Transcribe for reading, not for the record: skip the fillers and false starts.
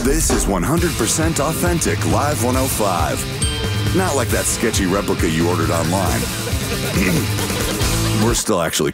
This is 100% authentic Live 105. Not like that sketchy replica you ordered online. We're still actually